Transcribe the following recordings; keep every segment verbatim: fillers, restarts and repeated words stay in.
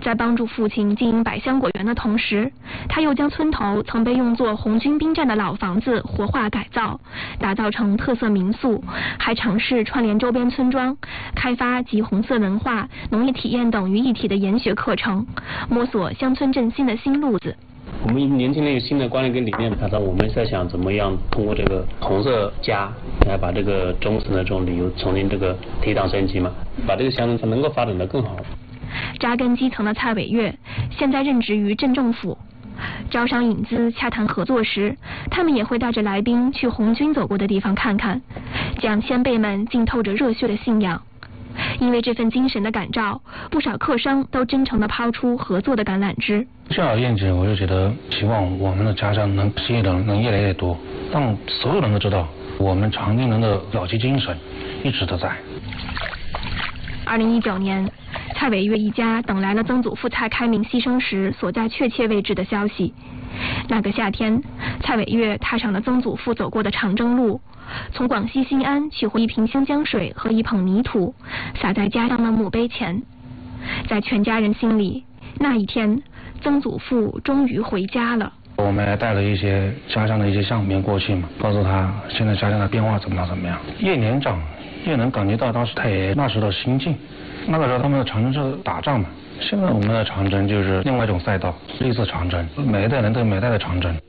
在帮助父亲经营百香果园的同时，他又将村头曾被用作红军兵站的老房子活化改造，打造成特色民宿，还尝试串联周边村庄，开发集红色文化、农业体验等于一体的研学课程，摸索乡村振兴的新路子。 我们年轻人有新的观念跟理念，他说我们在想怎么样通过这个红色家来把这个中层的这种旅游重新这个提档升级嘛，把这个乡村能够发展得更好。 扎根基层的蔡伟月现在任职于镇政府，招商引资、洽谈合作时，他们也会带着来宾去红军走过的地方看看，讲先辈们浸透着热血的信仰。因为这份精神的感召，不少客商都真诚地抛出合作的橄榄枝。 这样愿景，我就觉得希望我们的家乡能吸引的人能越来越多，让所有人都知道我们长宁人的了结精神一直都在。 二零一九年，蔡伟月一家等来了曾祖父蔡开明牺牲时所在确切位置的消息。那个夏天，蔡伟月踏上了曾祖父走过的长征路，从广西新安取回一瓶新疆水和一捧泥土，撒在家乡的墓碑前。在全家人心里，那一天，曾祖父终于回家了。 我们还带了一些家乡的一些相片过去嘛，告诉他现在家乡的变化怎么样怎么样。越年长，越能感觉到当时太爷爷那时的心境。那个时候他们的长征是打仗嘛，现在我们的长征就是另外一种赛道，绿色长征，每一代人都有每一代的长征。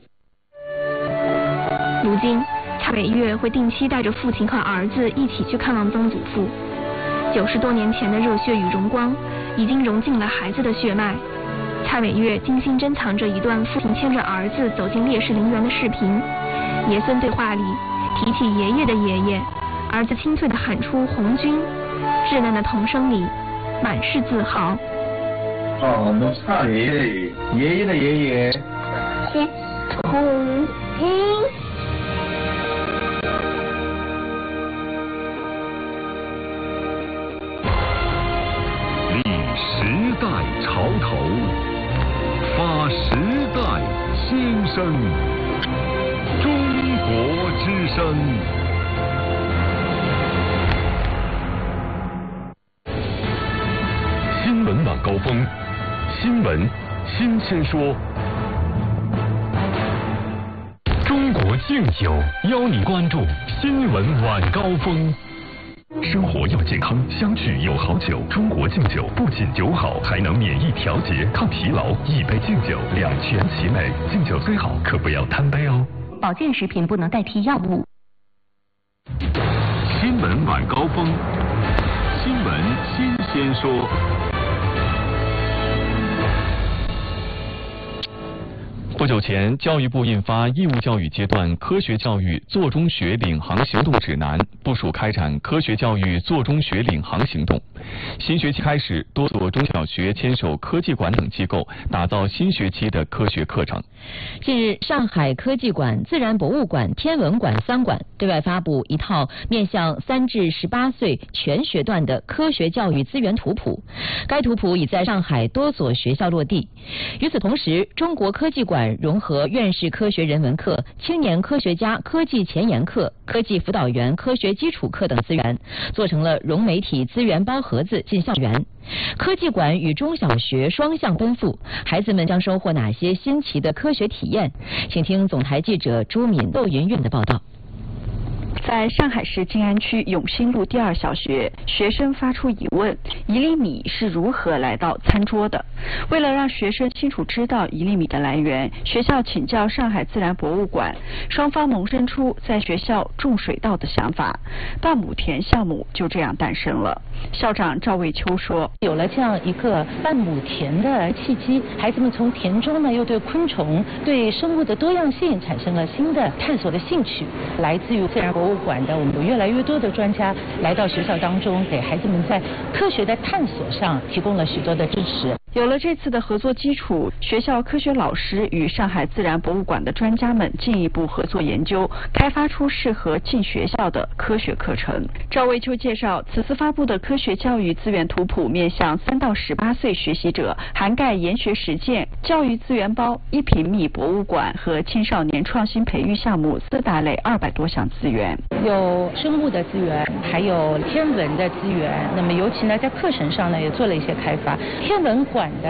如今，蔡伟月会定期带着父亲和儿子一起去看望曾祖父。九十多年前的热血与荣光，已经融进了孩子的血脉。蔡伟月精心珍藏着一段父亲牵着儿子走进烈士陵园的视频，爷孙对话里提起爷爷的爷爷，儿子清脆地喊出红军，稚嫩的童声里满是自豪。 哦，我们蔡爷爷爷爷的爷爷是红军。 立时代潮头，发时代新声，中国之声。新闻晚高峰，新闻新鲜说。中国敬酒邀你关注新闻晚高峰。生活要健康，相聚有好酒。中国敬酒不仅酒好，还能免疫调节、抗疲劳。一杯敬酒，两全其美。敬酒虽好，可不要贪杯哦。 保健食品不能代替药物。 新闻晚高峰，新闻新鲜说。 不久前，教育部印发义务教育阶段科学教育做中学领航行动指南，部署开展科学教育做中学领航行动。新学期开始，多所中小学牵手科技馆等机构，打造新学期的科学课程。 近日，上海科技馆、自然博物馆、天文馆三馆对外发布一套面向三至十八岁全学段的科学教育资源图谱，该图谱已在上海多所学校落地。与此同时，中国科技馆融合院士科学人文课、青年科学家科技前沿课、科技辅导员科学基础课等资源，做成了融媒体资源包盒子进校园。科技馆与中小学双向奔赴，孩子们将收获哪些新奇的科学体验？请听总台记者朱敏、窦云韵的报道。 在上海市静安区永兴路第二小学，学生发出疑问：一粒米是如何来到餐桌的？为了让学生清楚知道一粒米的来源，学校请教上海自然博物馆，双方萌生出在学校种水稻的想法，半亩田项目就这样诞生了。校长赵卫秋说： 有了这样一个半亩田的契机，孩子们从田中呢又对昆虫、对生物的多样性产生了新的探索的兴趣。来自于自然博物馆的我们有越来越多的专家来到学校当中，给孩子们在科学的探索上提供了许多的支持。 有了这次的合作基础，学校科学老师与上海自然博物馆的专家们进一步合作研究，开发出适合进学校的科学课程。赵卫秋介绍，此次发布的科学教育资源图谱面向三到十八岁学习者，涵盖研学实践、教育资源包、一平米博物馆和青少年创新培育项目四大类二百多项资源， 有生物的资源，还有天文的资源。那么尤其呢，在课程上呢也做了一些开发。天文馆的